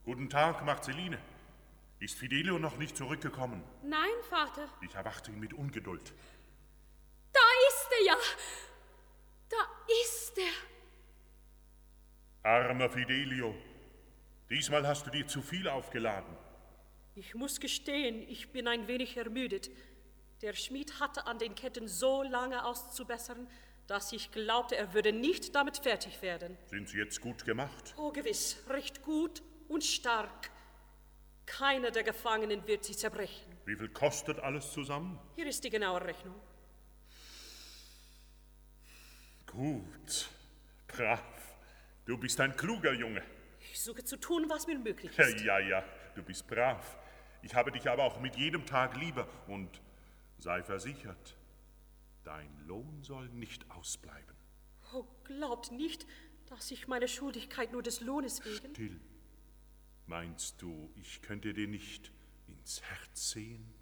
Guten Tag, Marceline. Ist Fidelio noch nicht zurückgekommen? Nein, Vater. Ich erwarte ihn mit Ungeduld. Da ist er ja! Da ist er! Armer Fidelio, diesmal hast du dir zu viel aufgeladen. Ich muss gestehen, ich bin ein wenig ermüdet. Der Schmied hatte an den Ketten so lange auszubessern, dass ich glaubte, er würde nicht damit fertig werden. Sind sie jetzt gut gemacht? Oh, gewiss, recht gut und stark. Keiner der Gefangenen wird sie zerbrechen. Wie viel kostet alles zusammen? Hier ist die genaue Rechnung. Gut, brav. Du bist ein kluger Junge. Ich suche zu tun, was mir möglich ist. Ja, du bist brav. Ich habe dich aber auch mit jedem Tag lieber und sei versichert, dein Lohn soll nicht ausbleiben. Oh, glaubt nicht, dass ich meine Schuldigkeit nur des Lohnes wegen... Still. Meinst du, ich könnte dir nicht ins Herz sehen?